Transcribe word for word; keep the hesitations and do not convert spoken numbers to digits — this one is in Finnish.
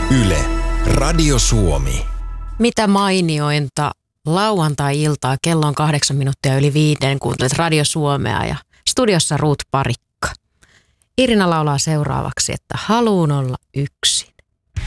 Yle, Radio Suomi. Mitä mainiointa lauantai-iltaa, kello on kahdeksan minuuttia yli viiden, kuuntelet Radio Suomea ja studiossa Ruut Parikka. Irina laulaa seuraavaksi, että haluun olla yksin.